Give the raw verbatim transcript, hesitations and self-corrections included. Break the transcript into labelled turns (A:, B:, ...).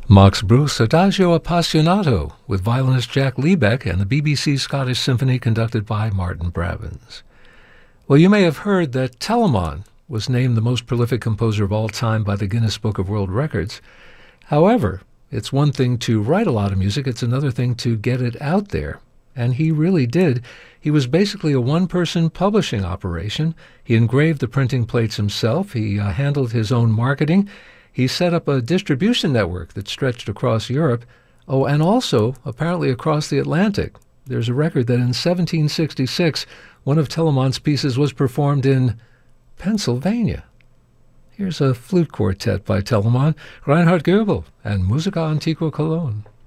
A: Max Bruch's Adagio Appassionato with violinist Jack Liebeck and the B B C Scottish Symphony conducted by Martin Bravins. Well, you may have heard that Telemann was named the most prolific composer of all time by the Guinness Book of World Records. However, it's one thing to write a lot of music, it's another thing to get it out there. And he really did. He was basically a one-person publishing operation. He engraved the printing plates himself. He uh, handled his own marketing. He set up a distribution network that stretched across Europe, oh, and also apparently across the Atlantic. There's a record that in seventeen sixty-six, one of Telemann's pieces was performed in Pennsylvania. Here's a flute quartet by Telemann, Reinhard Goebel, and Musica Antiqua Cologne.